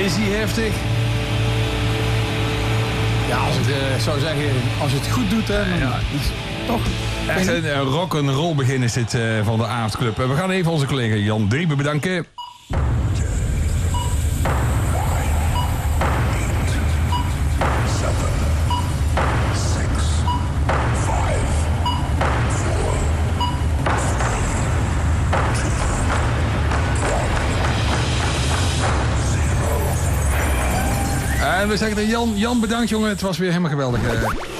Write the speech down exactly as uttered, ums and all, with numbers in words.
Is die heftig? Ja, als ik uh, zou zeggen, als het goed doet, hè, dan ja. is toch... Echt een uh, rock'n'roll begin is dit uh, van de Aardclub. Uh, we gaan even onze collega Jan Driebe bedanken. En we zeggen Jan, Jan bedankt jongen, het was weer helemaal geweldig.